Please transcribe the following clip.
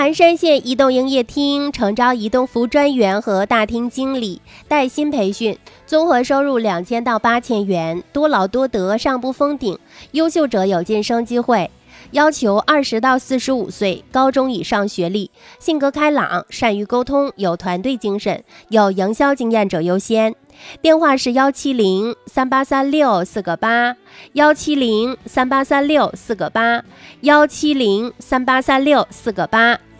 含山县移动营业厅诚招移动服务专员和大厅经理，带薪培训，综合收入2000到8000元，多劳多得，上不封顶，优秀者有晋升机会。要求20到45岁，高中以上学历，性格开朗，善于沟通，有团队精神，有营销经验者优先。电话是170383648，170383648，170383648。